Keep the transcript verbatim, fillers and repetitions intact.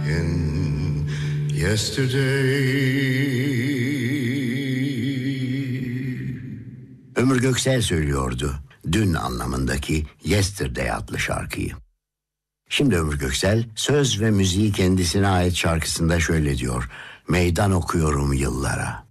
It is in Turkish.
in yesterday. Ömür Göksel söylüyordu dün anlamındaki Yesterday adlı şarkıyı. Şimdi Ömür Göksel söz ve müziği kendisine ait şarkısında şöyle diyor: meydan okuyorum yıllara.